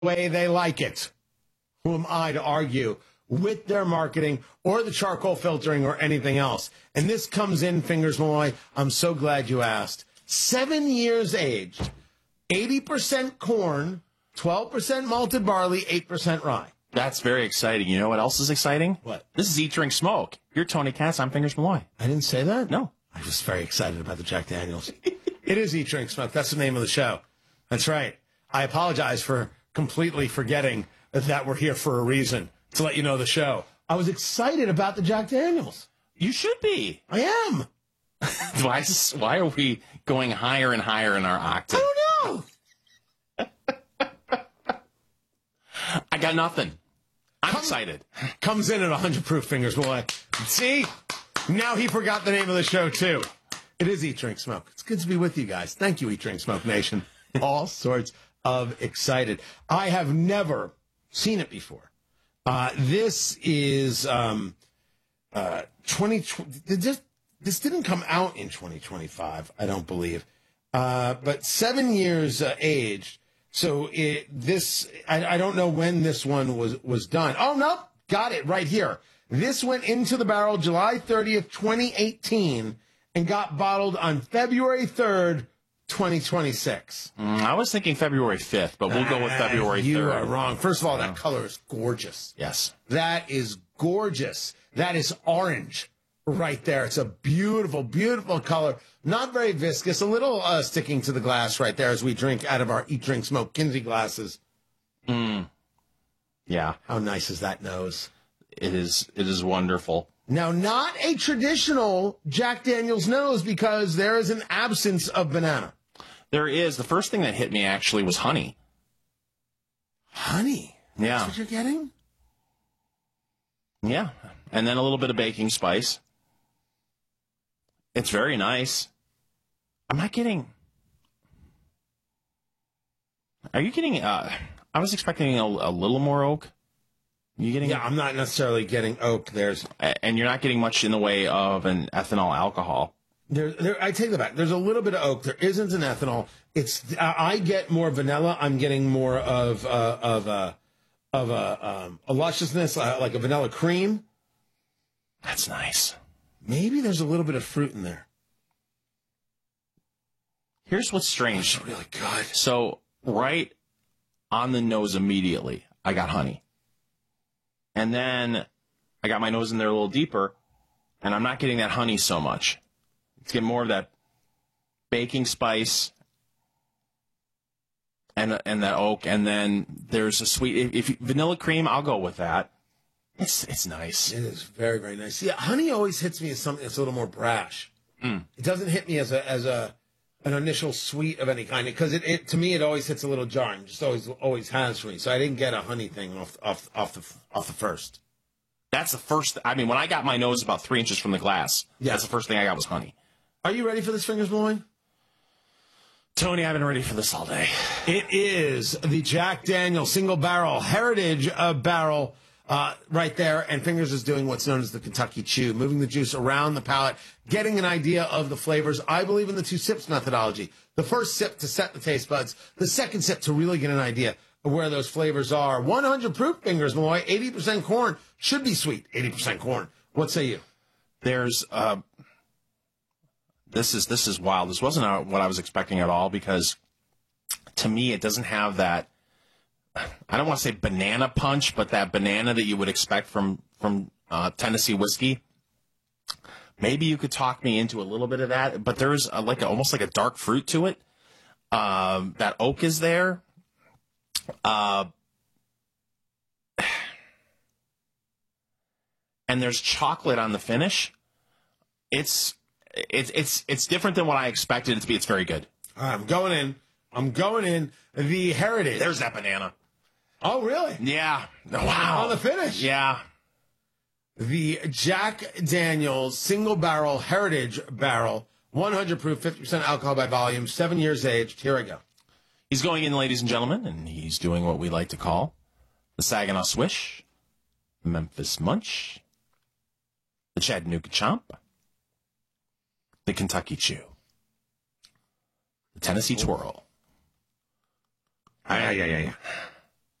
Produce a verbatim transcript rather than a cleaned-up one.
way they like it. Who am I to argue with their marketing or the charcoal filtering or anything else? And this comes in, Fingers Malloy. I'm so glad you asked. Seven years aged, eighty percent corn, twelve percent malted barley, eight percent rye. That's very exciting. You know what else is exciting? What? This is Eat, Drink, Smoke. You're Tony Katz. I'm Fingers Malloy. I didn't say that? No. I was very excited about the Jack Daniels. It is Eat, Drink, Smoke. That's the name of the show. That's right. I apologize for completely forgetting that we're here for a reason, to let you know the show. I was excited about the Jack Daniels. You should be. I am. Why, is, why are we going higher and higher in our octave? I don't know. I got nothing. I'm Come, excited. Comes in at one hundred proof, Fingers Boy. See? Now he forgot the name of the show, too. It is Eat, Drink, Smoke. It's good to be with you guys. Thank you, Eat, Drink, Smoke Nation. All sorts of excited. I have never seen it before. Uh, this is um, uh, twenty twenty. This, this didn't come out in twenty twenty-five, I don't believe. Uh, but seven years uh, aged. So it, this, I, I don't know when this one was, was done. Oh, no, got it right here. This went into the barrel July thirtieth, twenty eighteen, and got bottled on February third, twenty twenty-six. Mm, I was thinking February fifth, but we'll go with February third. You are wrong. First of all, that color is gorgeous. Yes. That is gorgeous. That is orange right there. It's a beautiful, beautiful color. Not very viscous. A little uh, sticking to the glass right there as we drink out of our Eat, Drink, Smoke Kinsey glasses. Mm. Yeah. How nice is that nose? It is. It is wonderful. Now, not a traditional Jack Daniel's nose because there is an absence of banana. There is. The first thing that hit me actually was honey. Honey? Yeah. That's what you're getting? Yeah. And then a little bit of baking spice. It's very nice. I'm not getting... Are you getting... Uh, I was expecting a, a little more oak. You getting? Yeah, I'm not necessarily getting oak. There's... And you're not getting much in the way of an ethanol alcohol. There, there, I take that back. There's a little bit of oak. There isn't an ethanol. It's I get more vanilla. I'm getting more of uh, of a of a um, a lusciousness, uh, like a vanilla cream. That's nice. Maybe there's a little bit of fruit in there. Here's what's strange. That's really good. So right on the nose immediately, I got honey, and then I got my nose in there a little deeper, and I'm not getting that honey so much. It's getting more of that baking spice and and that oak, and then there's a sweet. If, if vanilla cream, I'll go with that. It's it's nice. It is very very nice. Yeah, honey always hits me as something that's a little more brash. Mm. It doesn't hit me as a as a an initial sweet of any kind because it, it to me it always hits a little jarring. Just always always has for me. So I didn't get a honey thing off off off the off the first. That's the first. I mean, when I got my nose about three inches from the glass, yeah. That's the first thing I got was honey. Are you ready for this, Fingers Malloy? Tony, I've been ready for this all day. It is the Jack Daniel's Single Barrel Heritage uh, Barrel uh, right there, and Fingers is doing what's known as the Kentucky Chew, moving the juice around the palate, getting an idea of the flavors. I believe in the two sips methodology. The first sip to set the taste buds, the second sip to really get an idea of where those flavors are. one hundred proof, Fingers Malloy, eighty percent corn, should be sweet, eighty percent corn. What say you? There's... Uh... This is this is wild. This wasn't what I was expecting at all because, to me, it doesn't have that. I don't want to say banana punch, but that banana that you would expect from from uh, Tennessee whiskey. Maybe you could talk me into a little bit of that, but there's a, like a, almost like a dark fruit to it. Um, that oak is there. Uh, and there's chocolate on the finish. It's. It's it's it's different than what I expected it to be. It's very good. All right, I'm going in. I'm going in. The Heritage. There's that banana. Oh, really? Yeah. Wow. On the finish. Yeah. The Jack Daniel's Single Barrel Heritage Barrel, one hundred proof, fifty percent alcohol by volume, seven years aged. Here I go. He's going in, ladies and gentlemen, and he's doing what we like to call the Saginaw Swish, the Memphis Munch, the Chattanooga Chomp, the Kentucky Chew, the Tennessee Twirl. Ay, ay, ay, ay.